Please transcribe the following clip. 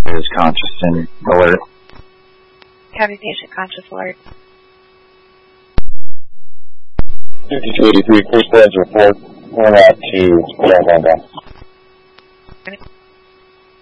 is conscious and alert. Copy patient conscious alert. 5283, first branch report. Going out to Grand Hong Kong.